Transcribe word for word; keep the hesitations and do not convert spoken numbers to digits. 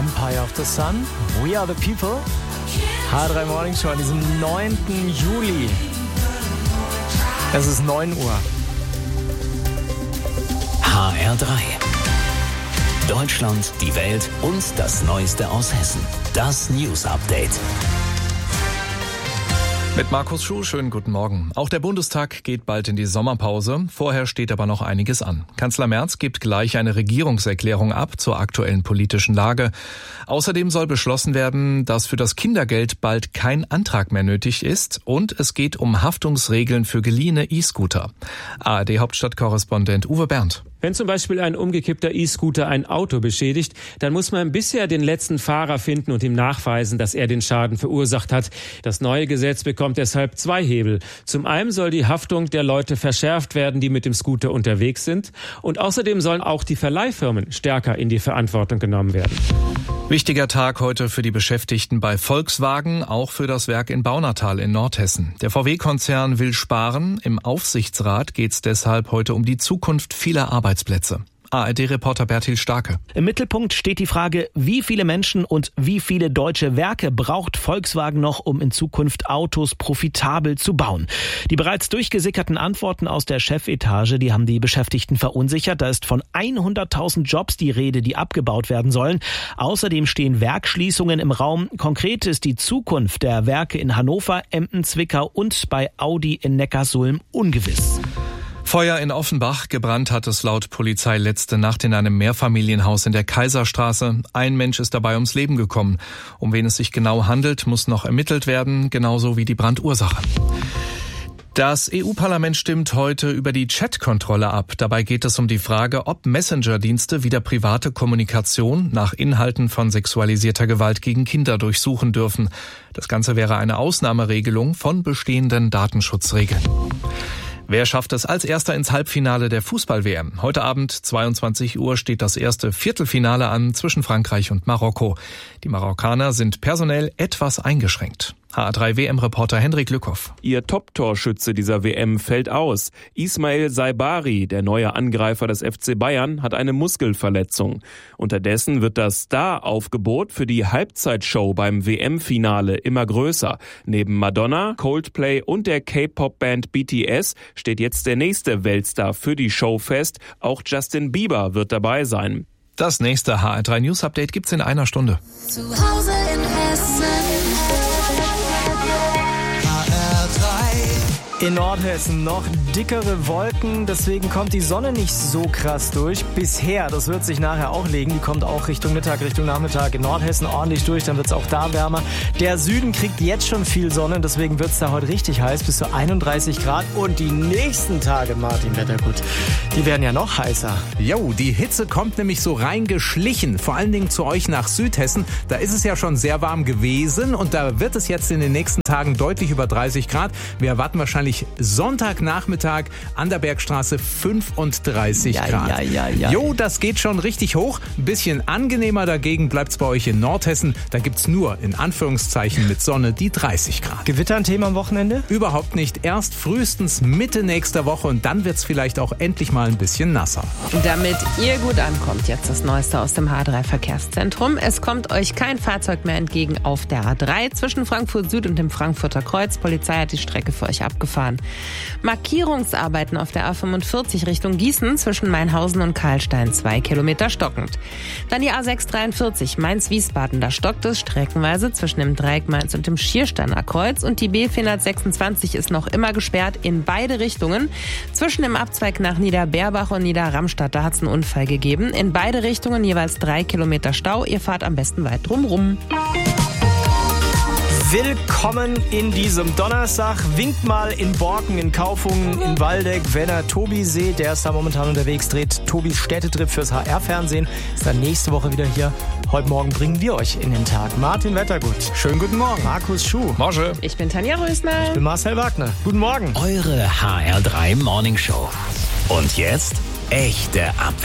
Empire of the Sun, We Are the People. H drei Morning Show an diesem neunten Juli. Es ist neun Uhr. H R drei. Deutschland, die Welt und das Neueste aus Hessen. Das News Update. Mit Markus Schuh, schönen guten Morgen. Auch der Bundestag geht bald in die Sommerpause. Vorher steht aber noch einiges an. Kanzler Merz gibt gleich eine Regierungserklärung ab zur aktuellen politischen Lage. Außerdem soll beschlossen werden, dass für das Kindergeld bald kein Antrag mehr nötig ist. Und es geht um Haftungsregeln für geliehene E-Scooter. A R D-Hauptstadtkorrespondent Uwe Berndt. Wenn zum Beispiel ein umgekippter E-Scooter ein Auto beschädigt, dann muss man bisher den letzten Fahrer finden und ihm nachweisen, dass er den Schaden verursacht hat. Das neue Gesetz bekommt deshalb zwei Hebel. Zum einen soll die Haftung der Leute verschärft werden, die mit dem Scooter unterwegs sind. Und außerdem sollen auch die Verleihfirmen stärker in die Verantwortung genommen werden. Wichtiger Tag heute für die Beschäftigten bei Volkswagen, auch für das Werk in Baunatal in Nordhessen. Der V W-Konzern will sparen. Im Aufsichtsrat geht es deshalb heute um die Zukunft vieler Arbeitsplätze. A R D-Reporter Bertil Starke. Im Mittelpunkt steht die Frage, wie viele Menschen und wie viele deutsche Werke braucht Volkswagen noch, um in Zukunft Autos profitabel zu bauen? Die bereits durchgesickerten Antworten aus der Chefetage, die haben die Beschäftigten verunsichert. Da ist von hunderttausend Jobs die Rede, die abgebaut werden sollen. Außerdem stehen Werkschließungen im Raum. Konkret ist die Zukunft der Werke in Hannover, Emden, Zwickau und bei Audi in Neckarsulm ungewiss. Feuer in Offenbach. Gebrannt hat es laut Polizei letzte Nacht in einem Mehrfamilienhaus in der Kaiserstraße. Ein Mensch ist dabei ums Leben gekommen. Um wen es sich genau handelt, muss noch ermittelt werden, genauso wie die Brandursache. Das E U-Parlament stimmt heute über die Chat-Kontrolle ab. Dabei geht es um die Frage, ob Messenger-Dienste wieder private Kommunikation nach Inhalten von sexualisierter Gewalt gegen Kinder durchsuchen dürfen. Das Ganze wäre eine Ausnahmeregelung von bestehenden Datenschutzregeln. Wer schafft es als Erster ins Halbfinale der Fußball-W M? Heute Abend, zweiundzwanzig Uhr, steht das erste Viertelfinale an zwischen Frankreich und Marokko. Die Marokkaner sind personell etwas eingeschränkt. H R drei W M-Reporter Hendrik Lückhoff. Ihr Top-Torschütze dieser W M fällt aus. Ismail Saibari, der neue Angreifer des F C Bayern, hat eine Muskelverletzung. Unterdessen wird das Star-Aufgebot für die Halbzeitshow beim W M-Finale immer größer. Neben Madonna, Coldplay und der K-Pop-Band B T S steht jetzt der nächste Weltstar für die Show fest. Auch Justin Bieber wird dabei sein. Das nächste H R drei News Update gibt's in einer Stunde. Zu Hause in Hessen. In Nordhessen noch dickere Wolken, deswegen kommt die Sonne nicht so krass durch. Bisher, das wird sich nachher auch legen, die kommt auch Richtung Mittag, Richtung Nachmittag in Nordhessen ordentlich durch, dann wird es auch da wärmer. Der Süden kriegt jetzt schon viel Sonne, deswegen wird es da heute richtig heiß, bis zu einunddreißig Grad. Und die nächsten Tage, Martin Wettergut, die werden ja noch heißer. Jo, die Hitze kommt nämlich so reingeschlichen, vor allen Dingen zu euch nach Südhessen. Da ist es ja schon sehr warm gewesen und da wird es jetzt in den nächsten Tagen deutlich über dreißig Grad. Wir erwarten wahrscheinlich Sonntagnachmittag an der Bergstraße fünfunddreißig Ja, Grad. ja, ja, ja. Jo, das geht schon richtig hoch. Ein bisschen angenehmer dagegen bleibt's bei euch in Nordhessen. Da gibt's nur, in Anführungszeichen mit Sonne, die dreißig Grad. Gewitter ein Thema am Wochenende? Überhaupt nicht. Erst frühestens Mitte nächster Woche und dann wird's vielleicht auch endlich mal ein bisschen nasser. Damit ihr gut ankommt, jetzt das Neueste aus dem H drei Verkehrszentrum. Es kommt euch kein Fahrzeug mehr entgegen auf der A drei zwischen Frankfurt Süd und dem Frankfurter Kreuz. Polizei hat die Strecke für euch abgefahren. Markierungsarbeiten auf der A fünfundvierzig Richtung Gießen zwischen Mainhausen und Karlstein, zwei Kilometer stockend. Dann die A sechshundertdreiundvierzig Mainz-Wiesbaden, da stockt es streckenweise zwischen dem Dreieck Mainz und dem Schiersteiner Kreuz und die B vierhundertsechsundzwanzig ist noch immer gesperrt in beide Richtungen. Zwischen dem Abzweig nach Niederberbach und Niederramstadt, da hat es einen Unfall gegeben. In beide Richtungen jeweils drei Kilometer Stau. Ihr fahrt am besten weit drumrum. Willkommen in diesem Donnerstag. Winkt mal in Borken, in Kaufungen, in Waldeck, wenn er Tobi seht. Der ist da momentan unterwegs, dreht Tobis Städtetrip fürs H R-Fernsehen. Ist dann nächste Woche wieder hier. Heute Morgen bringen wir euch in den Tag. Martin Wettergut. Schönen guten Morgen. Markus Schuh. Morgen. Ich bin Tanja Rösner. Ich bin Marcel Wagner. Guten Morgen. Eure H R drei Morning Show. Und jetzt echte Abwechslung.